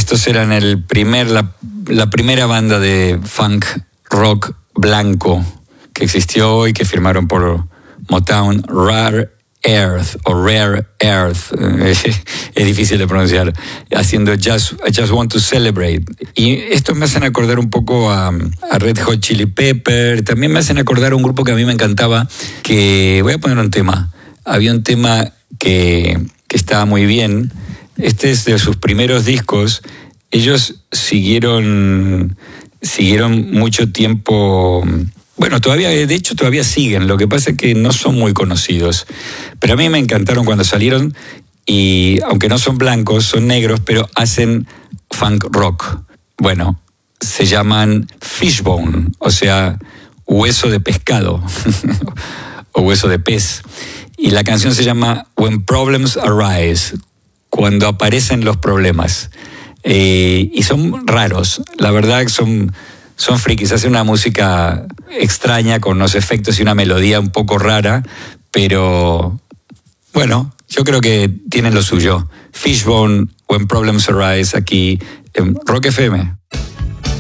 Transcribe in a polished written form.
Estos eran la primera banda de funk rock blanco que existió hoy, que firmaron por Motown, Rare Earth o Rare Earth, es difícil de pronunciar, haciendo I Just Want to Celebrate. Y estos me hacen acordar un poco a Red Hot Chili Pepper, también me hacen acordar a un grupo que a mí me encantaba, que voy a poner un tema. Había un tema que estaba muy bien. Este es de sus primeros discos. Ellos siguieron mucho tiempo. Bueno, de hecho todavía siguen. Lo que pasa es que no son muy conocidos. Pero a mí me encantaron cuando salieron. Y aunque no son blancos, son negros, pero hacen funk rock. Bueno, se llaman Fishbone, o sea, hueso de pescado o hueso de pez. Y la canción se llama When Problems Arise, cuando aparecen los problemas. Y son raros, la verdad que son frikis, hacen una música extraña con unos efectos y una melodía un poco rara, pero bueno, yo creo que tienen lo suyo. Fishbone, When Problems Arise, aquí en Rock FM.